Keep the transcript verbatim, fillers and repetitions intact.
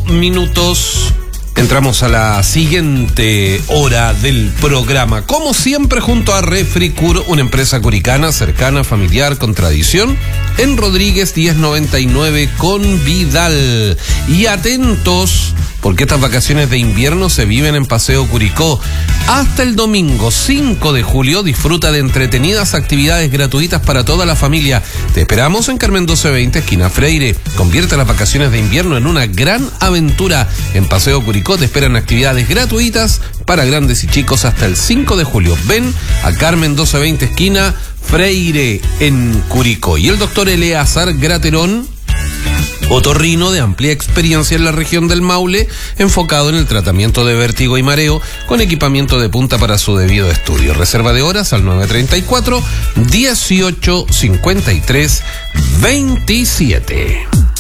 minutos. Entramos a la siguiente hora del programa. Como siempre, junto a Refricur, una empresa curicana, cercana, familiar, con tradición, en Rodríguez diez noventa y nueve con Vidal. Y atentos, porque estas vacaciones de invierno se viven en Paseo Curicó. Hasta el domingo cinco de julio disfruta de entretenidas actividades gratuitas para toda la familia. Te esperamos en Carmen doce veinte, esquina Freire. Convierte las vacaciones de invierno en una gran aventura. En Paseo Curicó te esperan actividades gratuitas para grandes y chicos hasta el cinco de julio. Ven a Carmen doce veinte, esquina Freire, en Curicó. Y el doctor Eleazar Graterón, otorrino de amplia experiencia en la región del Maule, enfocado en el tratamiento de vértigo y mareo, con equipamiento de punta para su debido estudio. Reserva de horas al nueve treinta y cuatro, dieciocho cincuenta y tres veintisiete.